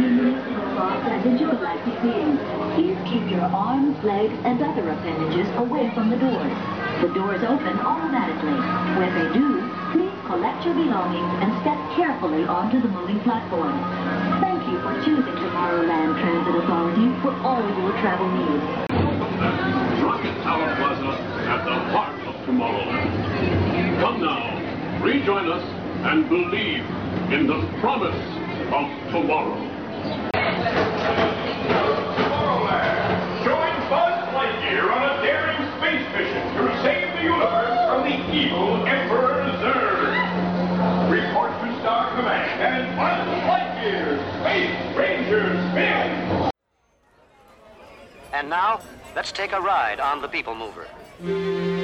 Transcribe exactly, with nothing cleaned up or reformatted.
luminous robots and intergalactic beings. Please keep your arms, legs, and other appendages away from the doors. The doors open automatically. When they do, please collect your belongings and step carefully onto the moving platform. Thank you for choosing Tomorrowland Transit Authority for all your travel needs. Rocket Tower Plaza at the heart of Tomorrowland. Come now, rejoin us and believe in the promise of tomorrow. Tomorrowland. Join Buzz Lightyear on a daring space mission to save the universe from the evil Emperor Zurg. Report to Star Command and Buzz Lightyear, Space Ranger Spin. And now, let's take a ride on the People Mover.